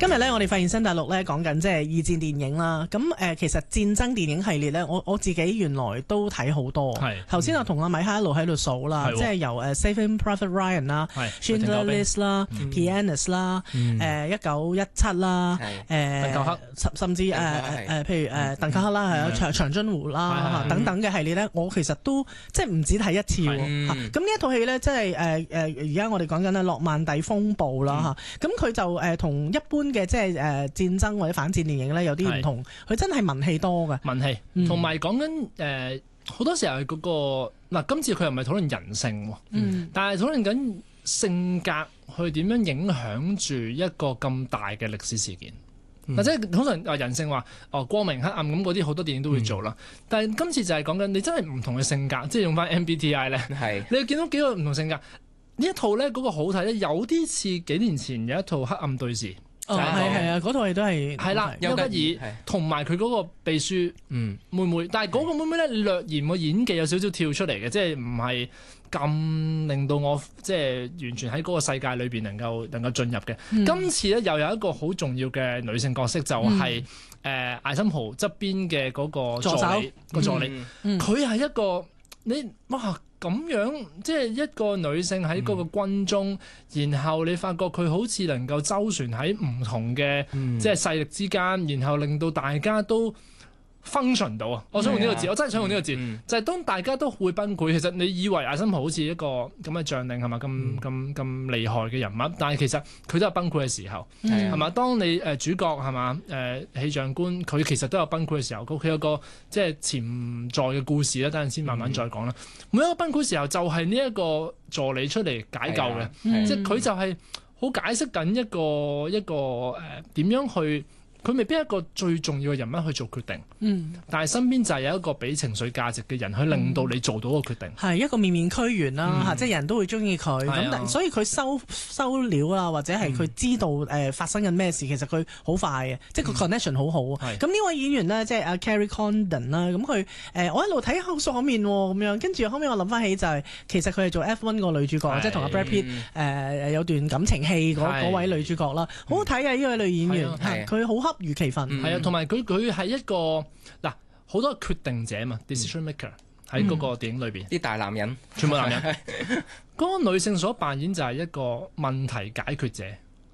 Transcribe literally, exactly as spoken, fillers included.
今日咧，我哋發現新大陸咧講緊即係二戰電影啦。咁誒、呃，其實戰爭電影系列咧，我我自己原來都睇好多。係頭先我同阿米哈一路喺度數啦，即係由誒 Saving Private Ryan 啦、Schindler's List 啦、Pianist 啦、誒一九一七啦、誒鄧寇克， 甚甚至誒誒誒，譬如誒鄧寇克啦，係啊長長津湖啦等等嘅系列咧，我其實都即係唔止睇一次喎。咁呢一套戲咧，即係誒誒而家我哋講緊咧諾曼底風暴啦嚇。咁佢就誒同一般嘅即係誒戰爭或者反戰電影咧有啲唔同，佢真係文戲多嘅。 文戲同埋講緊誒好多時候係嗰個嗱，今次佢又唔係討論人性喎，嗯、但係討論緊性格去點樣影響住一個咁大嘅歷史事件。或者、嗯、通常話人性話哦光明黑暗咁嗰啲好多電影都會做啦，嗯、但係今次就係講緊你真係唔同嘅性格，即係用翻 M B T I 咧，是你見到幾個唔同性格。呢一套咧嗰個好睇咧，有啲似幾年前有一套黑暗對視。 哦，係係啊，嗰套戲都係係啦， 邱吉爾同埋佢嗰個秘書嗯妹妹，但係嗰個妹妹咧略嫌個演技有少少跳出嚟嘅，即係唔係咁令到我即係完全喺嗰個世界裏邊能夠能夠進入嘅。嗯、今次咧又有一個好重要嘅女性角色，就係誒艾森豪側邊嘅嗰個助理個助理，佢係、嗯、一個你哇。咁樣即係一個女性喺嗰個軍中，嗯、然後你發覺佢好似能夠周旋喺唔同嘅、嗯、即係勢力之間，然後令到大家都 function 到啊！我想用呢個字，嗯、我真係想用呢個字，嗯、就係當大家都會崩潰。其實你以為艾森豪好似一個咁嘅將領係嘛，咁咁咁厲害嘅人物，但係其實佢都有崩潰嘅時候，係嘛、嗯？當你誒、呃、主角係嘛誒氣象官，佢其實都有崩潰嘅時候。佢有個即係潛在嘅故事咧，等陣先慢慢再講啦。嗯、每一個崩潰時候就係呢一個助理出嚟解救嘅，嗯、即係佢就係好解釋緊一個一個誒點、呃、樣去。佢未必係一個最重要嘅人物去做決定，嗯、但係身邊就係有一個俾情緒價值嘅人去令到你做到個決定，係、嗯、一個面面俱圓啦嚇，嗯、即係人都會中意佢咁，但所以佢收收料啊，或者係佢知道誒、呃、發生緊咩事，其實佢好快嘅，即係個 connection 好好。咁呢、嗯、位演員呢，即係阿 Carrie Condon 啦，咁佢誒我一路睇口爽面喎，咁樣跟住後尾我諗翻起就係、是、其實佢係做 F 一 個女主角，是即係同阿 Brad Pitt 誒、呃、有段感情戲嗰位女主角啦，好好睇嘅呢位女演員，佢好恰如其分，係啊，同埋佢佢係一個嗱好多決定者嘛 ，decision maker 喺嗰個電影裏邊，啲大男人，全部男人，嗰個女性所扮演就係一個問題解決者。